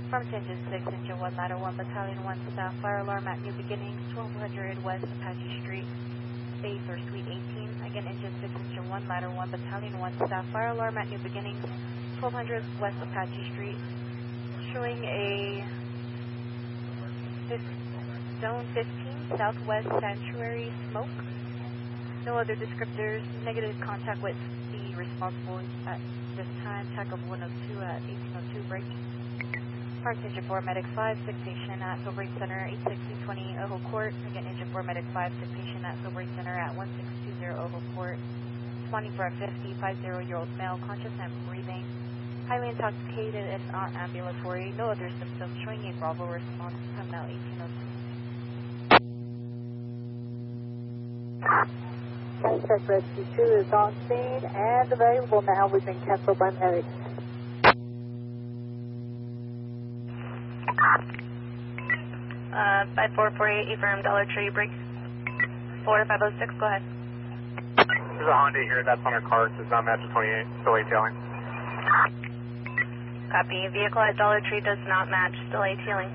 From Engine 6, Engine 1, Ladder 1, Battalion 1, staff, fire alarm at New Beginnings, 1200 West Apache Street, Space or Suite 18. Again, Engine 6, Engine 1, Ladder 1, Battalion 1, staff, fire alarm at New Beginnings, 1200 West Apache Street, showing a Zone 15, Southwest Sanctuary smoke. No other descriptors, negative contact with the responsible at this time, TACOM 102 at 1802 break. Park Engine 4, Medic 5, sick patient at Sobering Center, 86220 Ojo Court. Again, Engine 4, Medic 5, sick patient at Sobering Center at 1620 Ojo Court. Responding for a 50-year-old male, conscious and breathing. Highly intoxicated and not ambulatory. No other symptoms. Showing a Bravo response. Time now 1802. Contact Rescue 2 is on scene and available now. We've been canceled by medics. 5448, affirm Dollar Tree, break 4506, go ahead. There's a Honda here that's on our car, does not match the 28, still ATLing. Copy, vehicle at Dollar Tree does not match, still ATLing.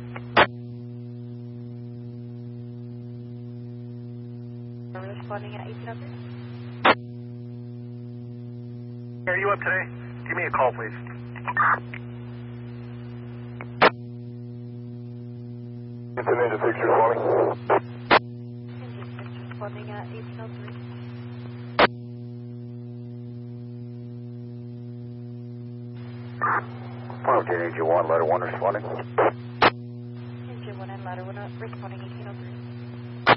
Responding at 1803. Are you up today? Give me a call, please. It's an Engine 6 responding. Engine 6 responding at 1803. Okay, Engine 1, Ladder 1 responding. Engine 1 and Ladder 1 responding 1803.